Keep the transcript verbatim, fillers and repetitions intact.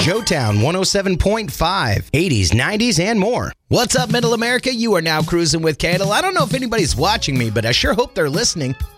Joetown one oh seven point five, eighties, nineties, and more. What's up, Middle America? You are now cruising with Kandel. I don't know if anybody's watching me, but I sure hope they're listening.